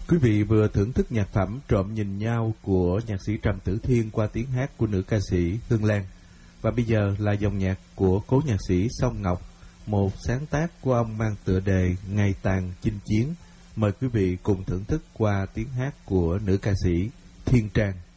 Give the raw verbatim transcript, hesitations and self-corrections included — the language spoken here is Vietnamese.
Quý vị vừa thưởng thức nhạc phẩm Trộm Nhìn Nhau của nhạc sĩ Trầm Tử Thiên qua tiếng hát của nữ ca sĩ Hương Lan. Và bây giờ là dòng nhạc của cố nhạc sĩ Song Ngọc, một sáng tác của ông mang tựa đề Ngày Tàn Chinh Chiến. Mời quý vị cùng thưởng thức qua tiếng hát của nữ ca sĩ Thiên Trang.